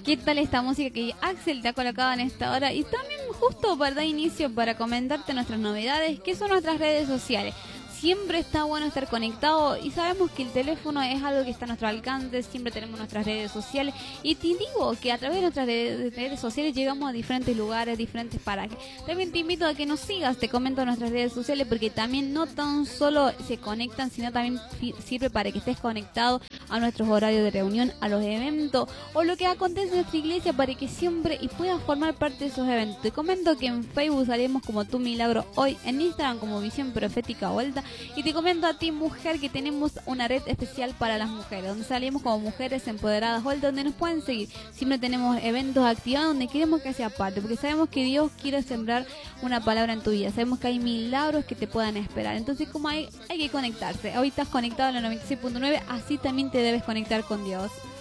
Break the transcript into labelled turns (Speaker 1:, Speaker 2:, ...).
Speaker 1: ¿Qué tal esta música que Axel te ha colocado en esta hora? Y también justo para dar inicio, para comentarte nuestras novedades, que son nuestras redes sociales. Siempre está bueno estar conectado y sabemos que el teléfono es algo que está a nuestro alcance, siempre tenemos nuestras redes sociales y te digo que a través de nuestras redes sociales llegamos a diferentes lugares, diferentes parajes. También te invito a que nos sigas, te comento nuestras redes sociales porque también no tan solo se conectan, sino también sirve para que estés conectado a nuestros horarios de reunión, a los eventos o lo que acontece en nuestra iglesia para que siempre y puedas formar parte de esos eventos. Te comento que en Facebook salimos como Tu Milagro Hoy, en Instagram como Visión Profética Vuelta. Y te comento a ti, mujer, que tenemos una red especial para las mujeres, donde salimos como Mujeres Empoderadas Hoy, donde nos pueden seguir. Siempre tenemos eventos activados donde queremos que sea parte, porque sabemos que Dios quiere sembrar una palabra en tu vida. Sabemos que hay milagros que te puedan esperar. Entonces, como hay que conectarse. Hoy estás conectado a la 96.9, así también te debes conectar con Dios.